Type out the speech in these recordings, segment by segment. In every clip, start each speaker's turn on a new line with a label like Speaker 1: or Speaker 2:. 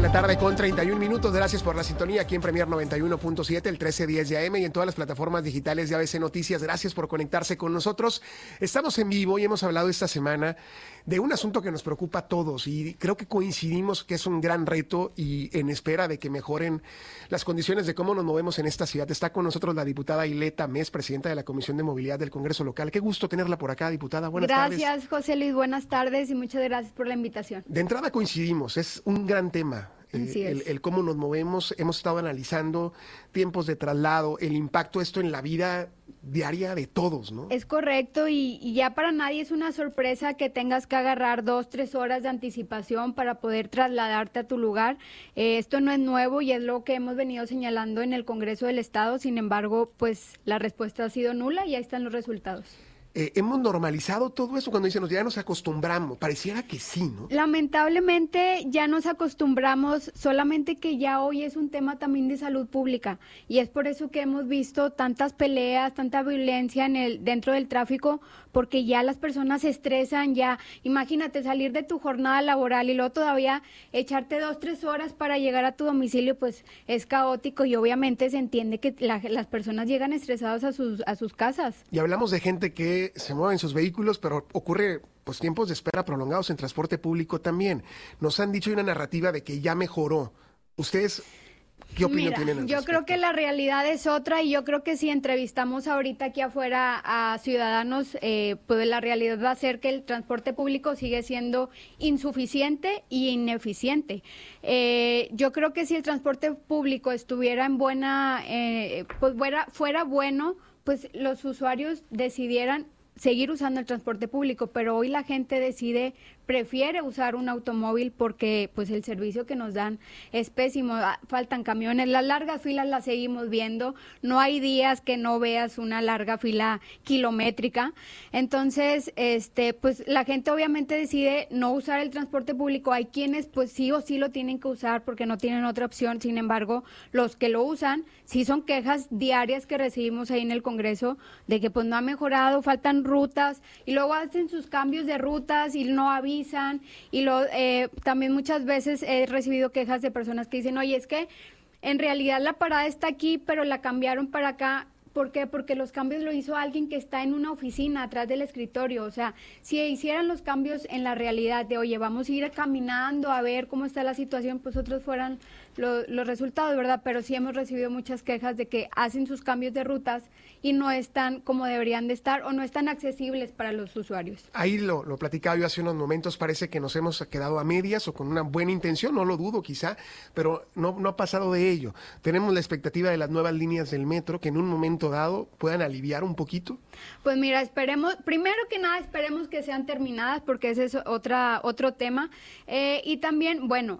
Speaker 1: la tarde con 31 minutos. Gracias por la sintonía aquí en Premier 91.7, el 1310 de AM y en todas las plataformas digitales de ABC Noticias. Gracias por conectarse con nosotros. Estamos en vivo y hemos hablado esta semana de un asunto que nos preocupa a todos y creo que coincidimos que es un gran reto y en espera de que mejoren las condiciones de cómo nos movemos en esta ciudad. Está con nosotros la diputada Hileta Mes, presidenta de la Comisión de Movilidad del Congreso Local. Qué gusto tenerla por acá, diputada. Buenas tardes.
Speaker 2: Gracias, José Luis. Buenas tardes y muchas gracias por la invitación.
Speaker 1: De entrada coincidimos, es un gran tema. El cómo nos movemos, hemos estado analizando tiempos de traslado, el impacto esto en la vida diaria de todos, ¿no?
Speaker 2: Es correcto y ya para nadie es una sorpresa que tengas que agarrar 2-3 horas de anticipación para poder trasladarte a tu lugar. Esto no es nuevo y es lo que hemos venido señalando en el Congreso del Estado. Sin embargo, pues la respuesta ha sido nula y ahí están los resultados.
Speaker 1: ¿Hemos normalizado todo eso cuando dicen ya nos acostumbramos? Pareciera que sí, ¿no?
Speaker 2: Lamentablemente ya nos acostumbramos, solamente que ya hoy es un tema también de salud pública y es por eso que hemos visto tantas peleas, tanta violencia dentro del tráfico, porque ya las personas se estresan, ya imagínate salir de tu jornada laboral y luego todavía echarte 2-3 horas para llegar a tu domicilio, pues es caótico y obviamente se entiende que las personas llegan estresadas a sus casas.
Speaker 1: Y hablamos de gente que se mueve en sus vehículos, pero ocurre pues tiempos de espera prolongados en transporte público también. Nos han dicho una narrativa de que ya mejoró. ¿Ustedes qué opinión tienen al
Speaker 2: yo
Speaker 1: respecto?
Speaker 2: Creo que la realidad es otra y yo creo que si entrevistamos ahorita aquí afuera a ciudadanos, pues la realidad va a ser que el transporte público sigue siendo insuficiente y ineficiente. Yo creo que si el transporte público estuviera en pues fuera bueno, pues los usuarios decidieran seguir usando el transporte público, pero hoy la gente prefiere usar un automóvil porque pues el servicio que nos dan es pésimo, faltan camiones, las largas filas las seguimos viendo, no hay días que no veas una larga fila kilométrica, entonces pues la gente obviamente decide no usar el transporte público, hay quienes pues sí o sí lo tienen que usar porque no tienen otra opción, sin embargo, los que lo usan, sí son quejas diarias que recibimos ahí en el Congreso de que pues no ha mejorado, faltan rutas y luego hacen sus cambios de rutas y no avisan y también muchas veces he recibido quejas de personas que dicen, oye, es que en realidad la parada está aquí, pero la cambiaron para acá. ¿Por qué? Porque los cambios lo hizo alguien que está en una oficina atrás del escritorio. O sea, si hicieran los cambios en la realidad de, oye, vamos a ir caminando a ver cómo está la situación, pues otros fueran los resultados, ¿verdad? Pero sí hemos recibido muchas quejas de que hacen sus cambios de rutas y no están como deberían de estar o no están accesibles para los usuarios.
Speaker 1: Ahí lo platicaba yo hace unos momentos, parece que nos hemos quedado a medias o con una buena intención, no lo dudo quizá, pero no ha pasado de ello. Tenemos la expectativa de las nuevas líneas del metro que en un momento dado puedan aliviar un poquito.
Speaker 2: Pues mira, primero que nada esperemos que sean terminadas porque ese es otro tema y también, bueno,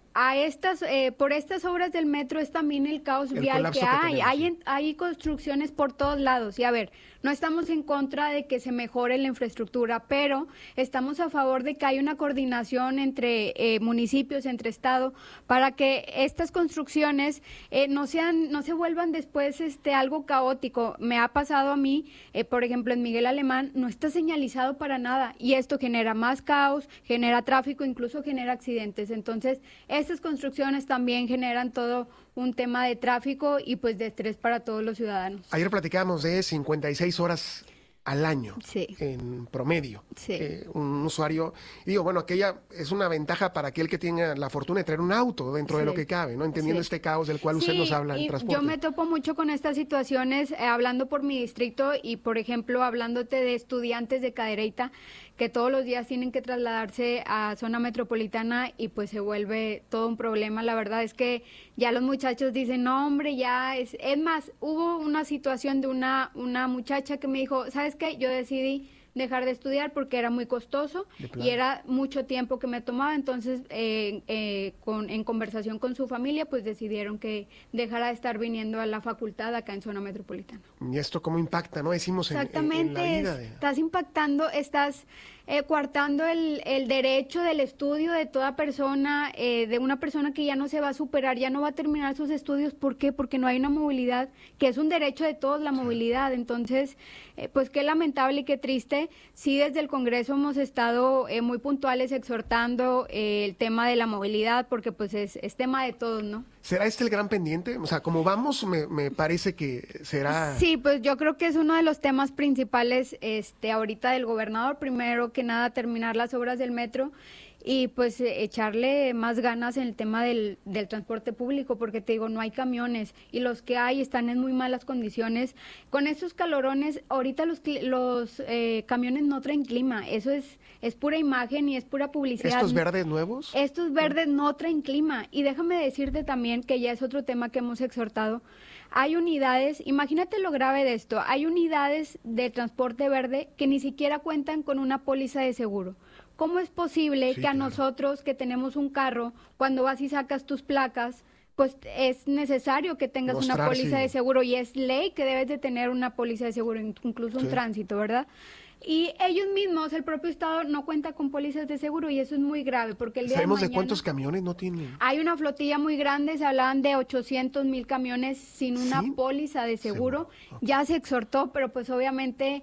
Speaker 2: por estas obras del metro es también el caos vial que hay construcciones por todos lados y a ver, no estamos en contra de que se mejore la infraestructura, pero estamos a favor de que haya una coordinación entre municipios, entre estado, para que estas construcciones no se vuelvan después algo caótico. Me ha pasado a mí, por ejemplo, en Miguel Alemán no está señalizado para nada y esto genera más caos, genera tráfico, incluso genera accidentes. Entonces, estas construcciones también generan todo un tema de tráfico y pues de estrés para todos los ciudadanos.
Speaker 1: Ayer platicábamos de 56 horas al año,
Speaker 2: sí,
Speaker 1: en promedio.
Speaker 2: Sí.
Speaker 1: Un usuario, digo, bueno, aquella es una ventaja para aquel que tenga la fortuna de traer un auto dentro de lo que cabe, ¿no? Entendiendo este caos del cual usted nos habla en transporte.
Speaker 2: Yo me topo mucho con estas situaciones, hablando por mi distrito y, por ejemplo, hablándote de estudiantes de Cadereyta que todos los días tienen que trasladarse a zona metropolitana y pues se vuelve todo un problema. La verdad es que ya los muchachos dicen, no hombre, ya es más, hubo una situación de una muchacha que me dijo, ¿sabes qué? Yo decidí dejar de estudiar porque era muy costoso y era mucho tiempo que me tomaba, entonces en conversación con su familia pues decidieron que dejara de estar viniendo a la facultad acá en zona metropolitana.
Speaker 1: ¿Y esto cómo impacta, no? Decimos
Speaker 2: Exactamente,
Speaker 1: en la vida.
Speaker 2: Estás impactando, estás coartando el derecho del estudio de toda persona, de una persona que ya no se va a superar, ya no va a terminar sus estudios. ¿Por qué? Porque no hay una movilidad, que es un derecho de todos, la movilidad. Entonces, pues qué lamentable y qué triste. Sí, desde el Congreso hemos estado muy puntuales exhortando el tema de la movilidad, porque pues es tema de todos, ¿no?
Speaker 1: ¿Será este el gran pendiente? O sea, como vamos, me parece que será...
Speaker 2: Sí, pues yo creo que es uno de los temas principales ahorita del gobernador. Primero que nada, terminar las obras del metro y pues echarle más ganas en el tema del transporte público, porque te digo, no hay camiones y los que hay están en muy malas condiciones. Con estos calorones, ahorita los camiones no traen clima, eso es pura imagen y es pura publicidad.
Speaker 1: ¿Estos verdes nuevos?
Speaker 2: Estos verdes no traen clima. Y déjame decirte también, que ya es otro tema que hemos exhortado, hay unidades, imagínate lo grave de esto, hay unidades de transporte verde que ni siquiera cuentan con una póliza de seguro. ¿Cómo es posible que a nosotros que tenemos un carro, cuando vas y sacas tus placas, pues es necesario que tengas una póliza de seguro, y es ley que debes de tener una póliza de seguro, incluso un tránsito, ¿verdad? Y ellos mismos, el propio Estado, no cuenta con pólizas de seguro, y eso es muy grave, porque el día
Speaker 1: ¿Sabemos
Speaker 2: de mañana,
Speaker 1: de cuántos camiones no tienen?
Speaker 2: Hay una flotilla muy grande, se hablaban de 800,000 camiones sin una póliza de seguro. Okay. Ya se exhortó, pero pues obviamente,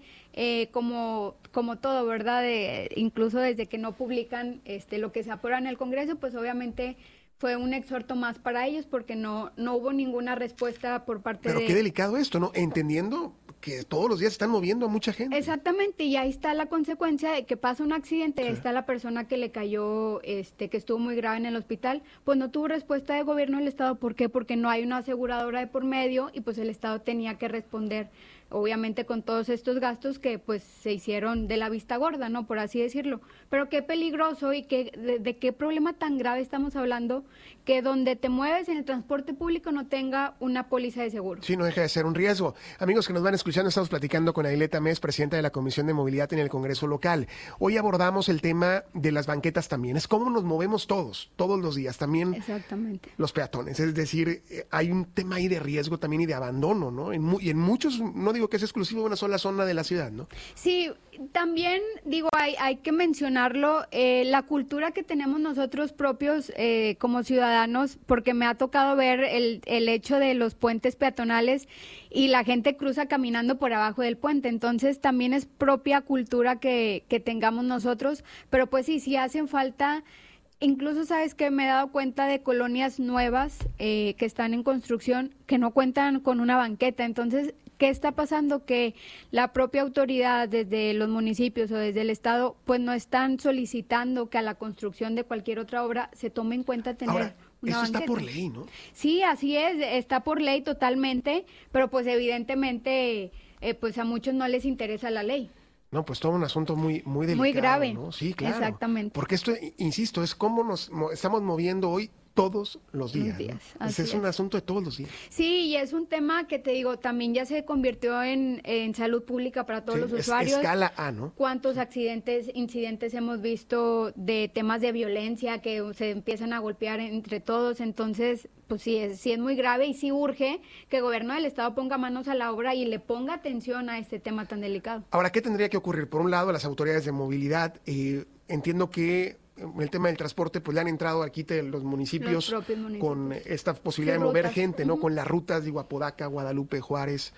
Speaker 2: como todo, ¿verdad? Incluso desde que no publican lo que se aprueba en el Congreso, pues obviamente fue un exhorto más para ellos, porque no hubo ninguna respuesta por parte de...
Speaker 1: Pero qué delicado esto, ¿no? Entendiendo que todos los días están moviendo a mucha gente.
Speaker 2: Exactamente, y ahí está la consecuencia de que pasa un accidente, ahí está la persona que le cayó, que estuvo muy grave en el hospital, pues no tuvo respuesta de gobierno del Estado. ¿Por qué? Porque no hay una aseguradora de por medio, y pues el Estado tenía que responder, obviamente, con todos estos gastos que pues se hicieron de la vista gorda, ¿no? Por así decirlo. Pero qué peligroso y de qué problema tan grave estamos hablando, que donde te mueves en el transporte público no tenga una póliza de seguro.
Speaker 1: Sí, no deja de ser un riesgo. Amigos que nos van escuchando, estamos platicando con Aileta Mes, presidenta de la Comisión de Movilidad en el Congreso local. Hoy abordamos el tema de las banquetas también. Es cómo nos movemos todos los días, también.
Speaker 2: Exactamente.
Speaker 1: Los peatones. Es decir, hay un tema ahí de riesgo también y de abandono, ¿no? Y en muchos, no digo que es exclusivo de una sola zona de la ciudad, ¿no?
Speaker 2: Sí, también digo, hay que mencionarlo, la cultura que tenemos nosotros propios como ciudadanos, porque me ha tocado ver el hecho de los puentes peatonales y la gente cruza caminando por abajo del puente. Entonces también es propia cultura que tengamos nosotros, pero pues sí hacen falta. Incluso, sabes que me he dado cuenta de colonias nuevas que están en construcción, que no cuentan con una banqueta. Entonces, ¿qué está pasando? Que la propia autoridad, desde los municipios o desde el Estado, pues no están solicitando que a la construcción de cualquier otra obra se tome en cuenta tener una
Speaker 1: eso
Speaker 2: banqueta.
Speaker 1: Está por ley, ¿no?
Speaker 2: Sí, así es, está por ley totalmente, pero pues evidentemente pues a muchos no les interesa la ley.
Speaker 1: No, pues todo un asunto muy delicado.
Speaker 2: Muy grave.
Speaker 1: ¿no? Sí, claro.
Speaker 2: Exactamente.
Speaker 1: Porque esto, insisto, es cómo nos estamos moviendo hoy todos los días. ¿No? Es un asunto de todos los días.
Speaker 2: Sí, y es un tema que te digo, también ya se convirtió en salud pública para todos los usuarios.
Speaker 1: Escala A, ¿no?
Speaker 2: ¿Cuántos incidentes hemos visto de temas de violencia que se empiezan a golpear entre todos? Entonces, pues sí es muy grave, y sí urge que el gobierno del Estado ponga manos a la obra y le ponga atención a este tema tan delicado.
Speaker 1: Ahora, ¿qué tendría que ocurrir? Por un lado, las autoridades de movilidad, entiendo que el tema del transporte, pues le han entrado aquí los municipios con esta posibilidad de mover gente, ¿no? Con las rutas, digo, Apodaca, Guadalupe, Juárez,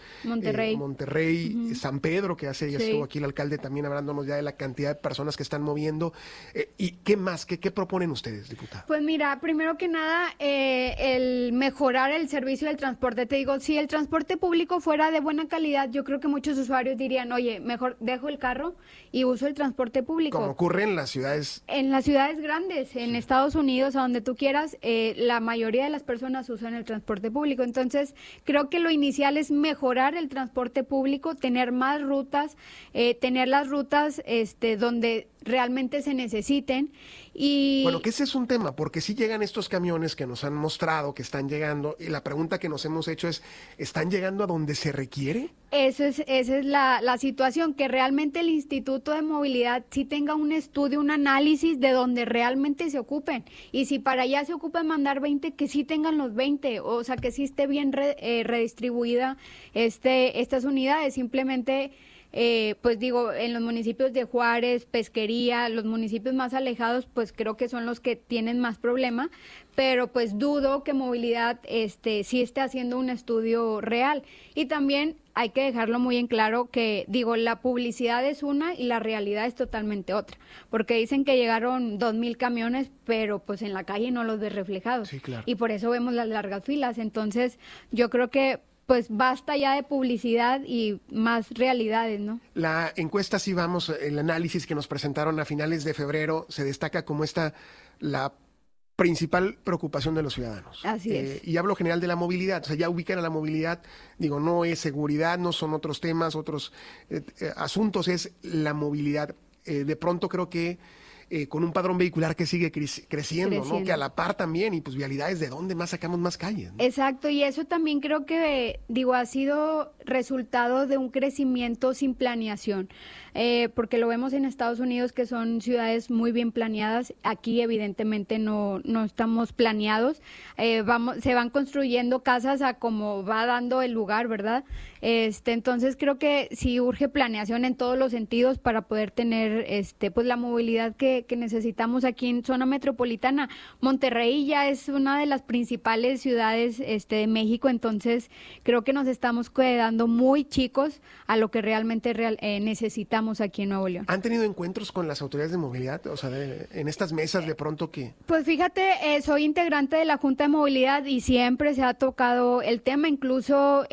Speaker 1: Monterrey, San Pedro, que ya estuvo aquí el alcalde también hablándonos ya de la cantidad de personas que están moviendo. ¿Y qué más? ¿Qué proponen ustedes, diputada?
Speaker 2: Pues mira, primero que nada, el mejorar el servicio del transporte. Te digo, si el transporte público fuera de buena calidad, yo creo que muchos usuarios dirían, oye, mejor dejo el carro y uso el transporte público.
Speaker 1: Como ocurre en las ciudades.
Speaker 2: En las ciudades grandes, en Estados Unidos, a donde tú quieras, la mayoría de las personas usan el transporte público. Entonces, creo que lo inicial es mejorar el transporte público, tener más rutas, tener las rutas donde realmente se necesiten. Y
Speaker 1: bueno, que ese es un tema, porque si llegan estos camiones que nos han mostrado que están llegando, y la pregunta que nos hemos hecho es, ¿están llegando a donde se requiere?
Speaker 2: esa es la situación, que realmente el Instituto de Movilidad sí tenga un estudio, un análisis de donde realmente se ocupen. Y si para allá se ocupan mandar 20, que sí tengan los 20, o sea, que sí esté bien redistribuida estas unidades. Simplemente, pues digo, en los municipios de Juárez, Pesquería, los municipios más alejados, pues creo que son los que tienen más problema, pero pues dudo que Movilidad sí esté haciendo un estudio real. Y también hay que dejarlo muy en claro que, digo, la publicidad es una y la realidad es totalmente otra, porque dicen que llegaron 2,000 camiones, pero pues en la calle no los ves reflejados.
Speaker 1: Sí, claro.
Speaker 2: Y por eso vemos las largas filas. Entonces, yo creo que pues basta ya de publicidad y más realidades, ¿no?
Speaker 1: La encuesta, si vamos, el análisis que nos presentaron a finales de febrero, se destaca como la principal preocupación de los ciudadanos.
Speaker 2: Así es.
Speaker 1: Y hablo general de la movilidad, o sea, ya ubican a la movilidad, digo, no es seguridad, no son otros temas, otros asuntos, es la movilidad. De pronto creo que con un padrón vehicular que sigue creciendo, ¿no? Que a la par también, y pues vialidades, ¿de dónde más sacamos más calles, ¿no?
Speaker 2: Exacto, y eso también creo que, digo, ha sido resultado de un crecimiento sin planeación, porque lo vemos en Estados Unidos, que son ciudades muy bien planeadas. Aquí evidentemente no estamos planeados. Se van construyendo casas a como va dando el lugar, ¿verdad? Entonces creo que sí urge planeación en todos los sentidos para poder tener pues la movilidad que necesitamos aquí en zona metropolitana. Monterrey ya es una de las principales ciudades de México, entonces creo que nos estamos quedando muy chicos a lo que realmente necesitamos aquí en Nuevo León.
Speaker 1: ¿Han tenido encuentros con las autoridades de movilidad? O sea, en estas mesas de pronto que...
Speaker 2: Pues fíjate, soy integrante de la Junta de Movilidad y siempre se ha tocado el tema, incluso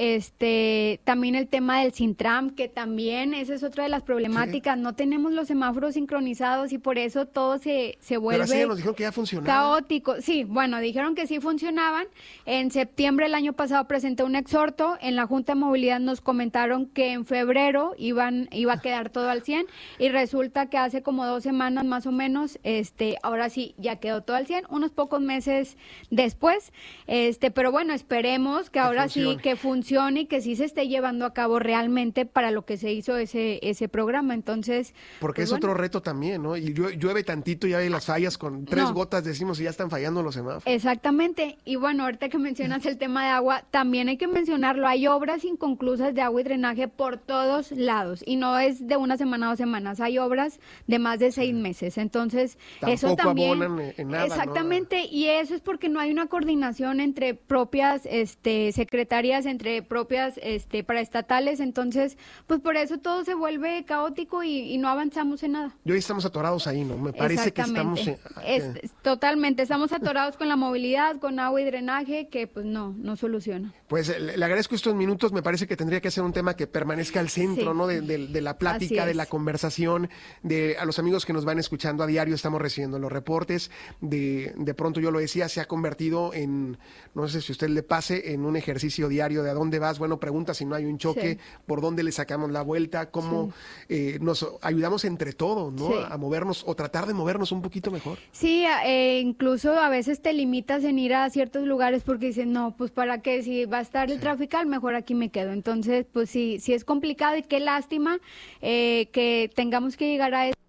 Speaker 2: también el tema del Sintram, que también esa es otra de las problemáticas. Sí. No tenemos los semáforos sincronizados y por eso todo se vuelve...
Speaker 1: Pero así nos dijeron que ya funcionaba.
Speaker 2: Caótico. Sí, bueno, dijeron que sí funcionaban. En septiembre del año pasado presenté un exhorto. En la Junta de Movilidad nos comentaron que en febrero iba a quedar todo al 100 y resulta que hace como 2 semanas más o menos, ahora sí ya quedó todo al 100, unos pocos meses después, pero bueno, esperemos que ahora sí que funcione y que sí se esté llevando a cabo realmente para lo que se hizo ese programa. Entonces,
Speaker 1: porque
Speaker 2: pues
Speaker 1: es otro reto también, ¿no? Y llueve tantito y ya hay las fallas con 3 gotas, decimos, y ya están fallando los semáforos.
Speaker 2: Exactamente. Y bueno, ahorita que mencionas el tema de agua, también hay que mencionarlo, hay obras inconclusas de agua y drenaje por todos lados y no es de una semana a 2 semanas, hay obras de más de 6 meses, entonces
Speaker 1: tampoco
Speaker 2: eso también
Speaker 1: abonan en nada,
Speaker 2: exactamente, ¿no? Y eso es porque no hay una coordinación entre propias secretarias, entre propias paraestatales, entonces pues por eso todo se vuelve caótico y no avanzamos en nada.
Speaker 1: Y hoy estamos atorados ahí, ¿no? Me parece que estamos...
Speaker 2: Totalmente, estamos atorados con la movilidad, con agua y drenaje, que pues no soluciona.
Speaker 1: Pues le agradezco estos minutos, me parece que tendría que ser un tema que permanezca al centro, sí, ¿no? De la plática, de la conversación, a los amigos que nos van escuchando a diario, estamos recibiendo los reportes, de pronto yo lo decía, se ha convertido en, no sé si usted le pase, en un ejercicio diario de a dónde vas, bueno, pregunta si no hay un choque, sí, por dónde le sacamos la vuelta, cómo nos ayudamos entre todos, ¿no? Sí. A movernos o tratar de movernos un poquito mejor.
Speaker 2: Sí, incluso a veces te limitas en ir a ciertos lugares porque dicen, no, pues para qué, si va a estar el trafical, mejor aquí me quedo. Entonces, pues sí es complicado y qué lástima que tengamos que llegar a